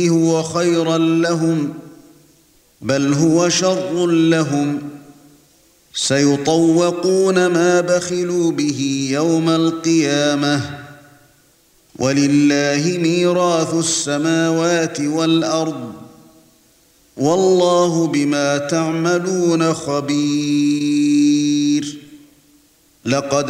هُوَ خَيْرًا لَّهُمْ بَلْ هُوَ شَرٌّ لَّهُمْ سَيُطَوَّقُونَ مَا بَخِلُوا بِهِ يَوْمَ الْقِيَامَةِ وَلِلَّهِ مِيرَاثُ السَّمَاوَاتِ وَالْأَرْضِ وَاللَّهُ بِمَا تَعْمَلُونَ خَبِيرٌ. لقد